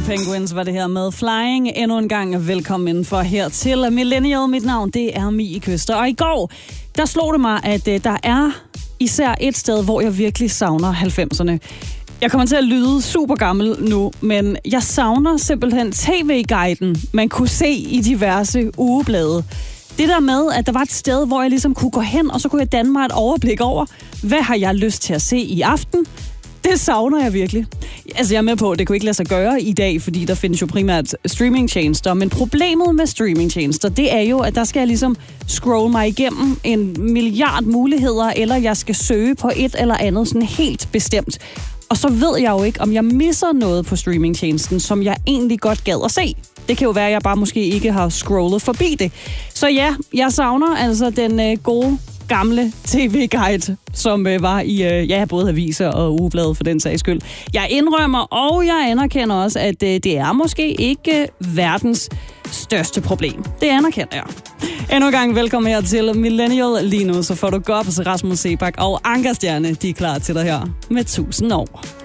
Penguins var det her med Flying. Endnu en gang velkommen indenfor her til Millennial. Mit navn, det er Mie Køster. Og i går, der slog det mig, at der er især et sted, hvor jeg virkelig savner 90'erne. Jeg kommer til at lyde super gammel nu, men jeg savner simpelthen tv-guiden, man kunne se i diverse ugeblade. Det der med, at der var et sted, hvor jeg ligesom kunne gå hen, og så kunne jeg danne mig et overblik over, hvad har jeg lyst til at se i aften? Det savner jeg virkelig. Altså, jeg er med på, at det kunne ikke lade sig gøre i dag, fordi der findes jo primært streamingtjenester. Men problemet med streamingtjenester, det er jo, at der skal jeg ligesom scrolle mig igennem en milliard muligheder, eller jeg skal søge på et eller andet sådan helt bestemt. Og så ved jeg jo ikke, om jeg misser noget på streamingtjenesten, som jeg egentlig godt gad at se. Det kan jo være, at jeg bare måske ikke har scrollet forbi det. Så ja, jeg savner altså den gode gamle tv-guide, som var i både aviser og ugeblade for den sags skyld. Jeg indrømmer, og jeg anerkender også, at det er måske ikke verdens største problem. Det anerkender jeg. Endnu en gang velkommen her til Millennial. Lige nu så får du Gobbs, Rasmus Sebak og Ankerstjerne. De er klar til dig her med 1000 år.